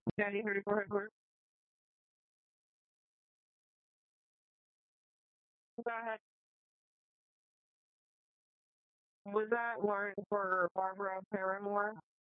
Daddy, hurry, go ahead, go ahead. Go ahead. Was that one for Barbara Paramore?